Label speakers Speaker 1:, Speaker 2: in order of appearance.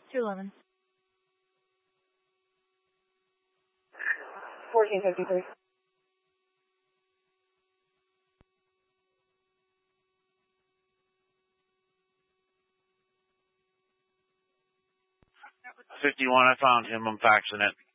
Speaker 1: 211.
Speaker 2: 1453.
Speaker 3: I found him. I'm faxing it.